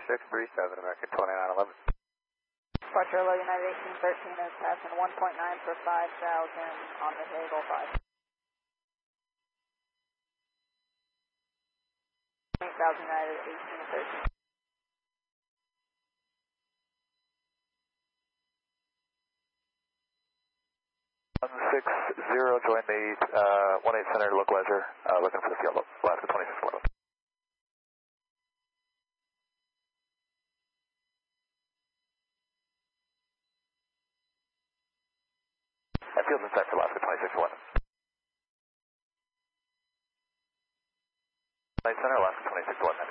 2637, American 2911. Departure low United 1813 is passing 1.9 for 5,000 on the Hagel 5. 8,000 United 1813. 160, join the 18 center localizer, looking for the field, Alaska 2611. That field's in sight for Alaska 2611. 19 center, Alaska 2611.